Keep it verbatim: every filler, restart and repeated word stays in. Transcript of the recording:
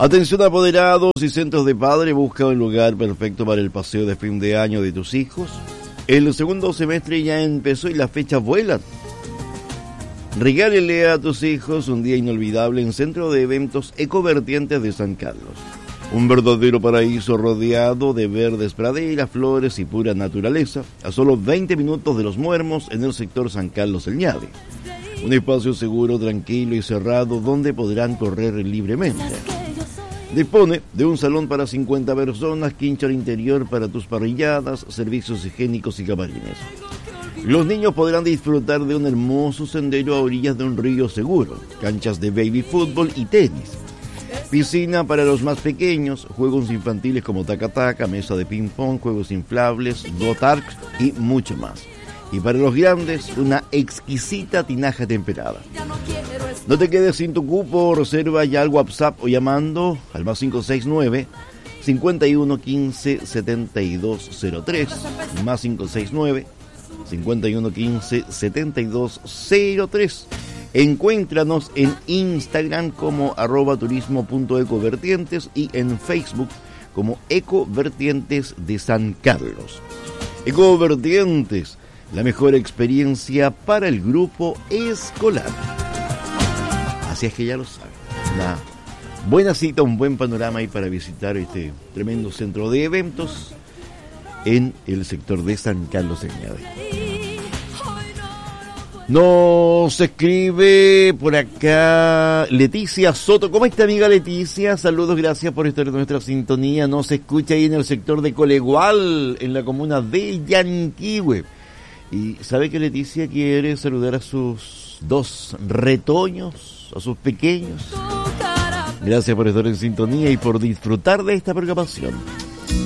Atención apoderados y centros de padre, busca un lugar perfecto para el paseo de fin de año de tus hijos. El segundo semestre ya empezó y las fechas vuelan. Regálele a tus hijos un día inolvidable en Centro de Eventos Ecovertientes de San Carlos. Un verdadero paraíso rodeado de verdes praderas, flores y pura naturaleza, a solo veinte minutos de Los Muermos en el sector San Carlos El Ñade. Un espacio seguro, tranquilo y cerrado donde podrán correr libremente. Dispone de un salón para cincuenta personas, quincho al interior para tus parrilladas, servicios higiénicos y camarines. Los niños podrán disfrutar de un hermoso sendero a orillas de un río seguro, canchas de baby fútbol y tenis, piscina para los más pequeños, juegos infantiles como taca-taca, mesa de ping-pong, juegos inflables, go-karts y mucho más. Y para los grandes, una exquisita tinaja temperada. No te quedes sin tu cupo, reserva ya al WhatsApp o llamando al más cinco seis nueve, cincuenta y uno quince, setenta y dos cero tres, más cinco seis nueve, cincuenta y uno quince, setenta y dos cero tres. Encuéntranos en Instagram como arroba turismo punto ecovertientes y en Facebook como Ecovertientes de San Carlos. Ecovertientes, la mejor experiencia para el grupo escolar. Así es que ya lo saben. Una buena cita, un buen panorama ahí para visitar este tremendo centro de eventos en el sector de San Carlos del Ñade. Nos escribe por acá Leticia Soto. ¿Cómo está, amiga Leticia? Saludos, gracias por estar en nuestra sintonía. Nos escucha ahí en el sector de Colegual, en la comuna de Yanquihue. Y sabe que Leticia quiere saludar a sus dos retoños, a sus pequeños. Gracias por estar en sintonía y por disfrutar de esta programación.